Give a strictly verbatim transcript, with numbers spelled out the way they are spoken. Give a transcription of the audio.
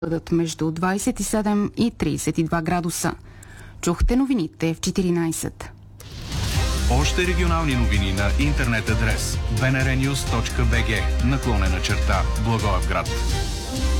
бъдат между двадесет и седем и тридесет и два градуса. Чухте новините в четиринадесет. Още регионални новини на интернет адрес би ен ар нюз точка би джи наклонена черта Благоевград.